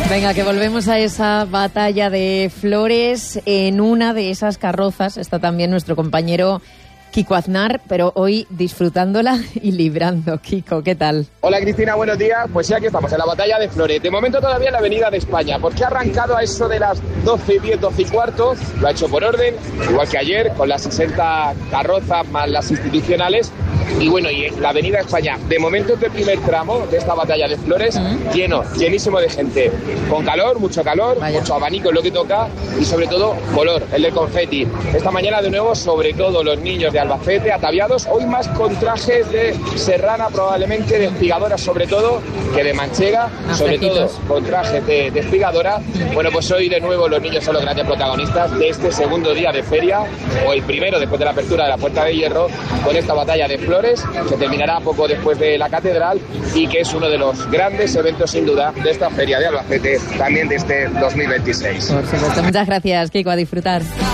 Venga, que volvemos a esa batalla de flores. En una de esas carrozas está también nuestro compañero Kiko Aznar, pero hoy disfrutándola y librando. Kiko, ¿qué tal? Hola Cristina, buenos días. Pues sí, aquí estamos en la batalla de flores. De momento todavía en la Avenida de España, porque ha arrancado a eso de las 12:10, 12:15. Lo ha hecho por orden, igual que ayer, con las 60 carrozas más las institucionales. Y bueno, y en la Avenida España, de momento es el primer tramo de esta batalla de flores, llenísimo de gente, con calor, mucho abanico es lo que toca, y sobre todo color, el de confeti. Esta mañana de nuevo, sobre todo los niños de Albacete, ataviados, hoy más con trajes de serrana, probablemente de espigadora sobre todo, que de manchega, sobre todo con trajes de espigadora. Bueno, pues hoy de nuevo los niños son los grandes protagonistas de este segundo día de feria, o el primero después de la apertura de la Puerta de Hierro, con esta batalla de flores, que terminará poco después de la catedral y que es uno de los grandes eventos sin duda de esta feria de Albacete, también de este 2026. Por supuesto, muchas gracias, Kiko, a disfrutar.